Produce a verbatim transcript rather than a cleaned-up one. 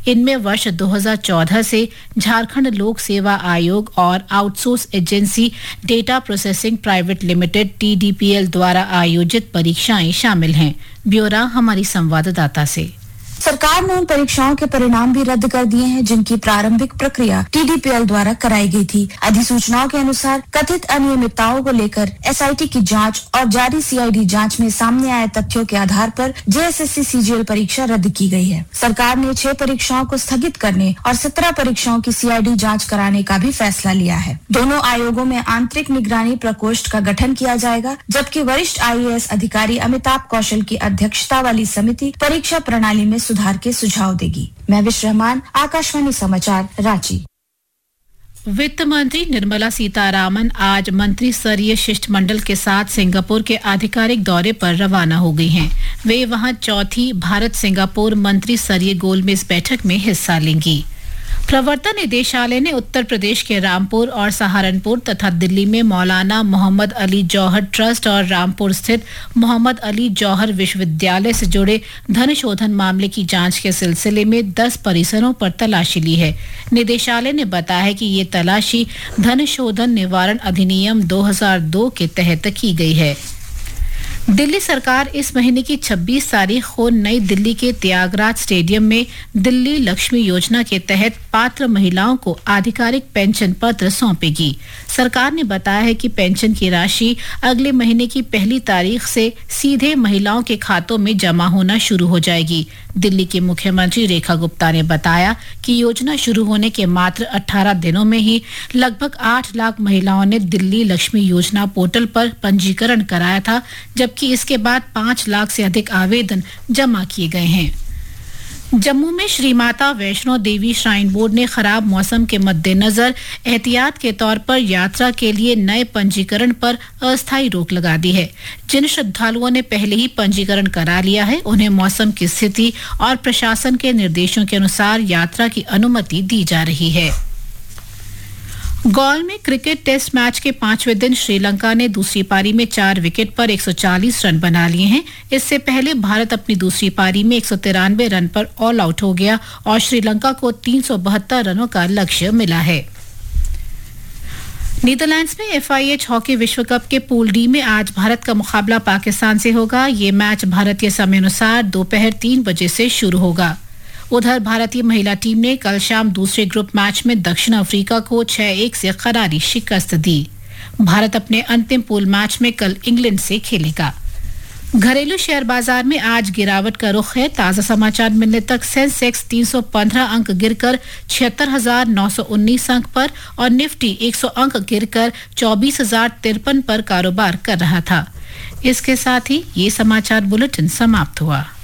इनमें वर्ष दो हज़ार चौदह से झारखंड लोक सेवा आयोग और outsource agency data processing private limited T D P L द्वारा आयोजित परीक्षाएं शामिल हैं। ब्यौरा हमारी संवाददाता से। सरकार ने उन परीक्षाओं के परिणाम भी रद्द कर दिए हैं जिनकी प्रारंभिक प्रक्रिया टी डी पी एल द्वारा कराई गई थी। अधिसूचनाओं के अनुसार कथित अनियमितताओं को लेकर एस आई टी की जांच और जारी सी आई डी जांच में सामने आए तथ्यों के आधार पर जे एस एस सी सी जी एल परीक्षा रद्द की गई है। सरकार ने छह परीक्षाओं को स्थगित करने और सत्रह परीक्षाओं की सी आई डी जाँच कराने का भी फैसला लिया है। दोनों आयोगों में आंतरिक निगरानी प्रकोष्ठ का गठन किया जाएगा, जबकि वरिष्ठ आई ए एस अधिकारी अमिताभ कौशल की अध्यक्षता वाली समिति परीक्षा प्रणाली में सुधार के सुझाव देगी। मैं विश्व रहमान, आकाशवाणी समाचार, रांची। वित्त मंत्री निर्मला सीतारामन आज मंत्री स्तरीय शिष्टमंडल के साथ सिंगापुर के आधिकारिक दौरे पर रवाना हो गई हैं। वे वहां चौथी भारत सिंगापुर मंत्री स्तरीय गोलमेज बैठक में हिस्सा लेंगी। प्रवर्तन निदेशालय ने उत्तर प्रदेश के रामपुर और सहारनपुर तथा दिल्ली में मौलाना मोहम्मद अली जौहर ट्रस्ट और रामपुर स्थित मोहम्मद अली जौहर विश्वविद्यालय से जुड़े धन शोधन मामले की जांच के सिलसिले में दस परिसरों पर तलाशी ली है। निदेशालय ने बताया है कि ये तलाशी धन शोधन निवारण अधिनियम दो हज़ार दो के तहत की गई है। दिल्ली सरकार इस महीने की छब्बीस तारीख को नई दिल्ली के त्यागराज स्टेडियम में दिल्ली लक्ष्मी योजना के तहत पात्र महिलाओं को आधिकारिक पेंशन पत्र सौंपेगी। सरकार ने बताया है कि पेंशन की राशि अगले महीने की पहली तारीख से सीधे महिलाओं के खातों में जमा होना शुरू हो जाएगी। दिल्ली की मुख्यमंत्री रेखा गुप्ता ने बताया कि योजना शुरू होने के मात्र अठारह दिनों में ही लगभग आठ लाख महिलाओं ने दिल्ली लक्ष्मी योजना पोर्टल पर पंजीकरण कराया था, जबकि इसके बाद पाँच लाख से अधिक आवेदन जमा किए गए हैं। जम्मू में श्री माता वैष्णो देवी श्राइन बोर्ड ने खराब मौसम के मद्देनजर एहतियात के तौर पर यात्रा के लिए नए पंजीकरण पर अस्थायी रोक लगा दी है। जिन श्रद्धालुओं ने पहले ही पंजीकरण करा लिया है, उन्हें मौसम की स्थिति और प्रशासन के निर्देशों के अनुसार यात्रा की अनुमति दी जा रही है। गौल में क्रिकेट टेस्ट मैच के पांचवें दिन श्रीलंका ने दूसरी पारी में चार विकेट पर एक सौ चालीस रन बना लिए हैं। इससे पहले भारत अपनी दूसरी पारी में एक सौ तिरानवे रन पर ऑल आउट हो गया और श्रीलंका को तीन सौ बहत्तर रनों का लक्ष्य मिला है। नीदरलैंड्स में एफ आई एच हॉकी विश्व कप के पूल डी में आज भारत का मुकाबला पाकिस्तान से होगा। ये मैच भारतीय समय अनुसार दोपहर तीन बजे से शुरू होगा। उधर भारतीय महिला टीम ने कल शाम दूसरे ग्रुप मैच में दक्षिण अफ्रीका को छह एक से करारी शिकस्त दी। भारत अपने अंतिम पूल मैच में कल इंग्लैंड से खेलेगा। घरेलू शेयर बाजार में आज गिरावट का रुख है। ताजा समाचार मिलने तक सेंसेक्स तीन सौ पंद्रह अंक गिरकर छिहत्तर हजार नौ सौ उन्नीस अंक पर और निफ्टी एक सौ अंक गिरकर चौबीस हजार तिरपन पर कारोबार कर रहा था। इसके साथ ही ये समाचार बुलेटिन समाप्त हुआ।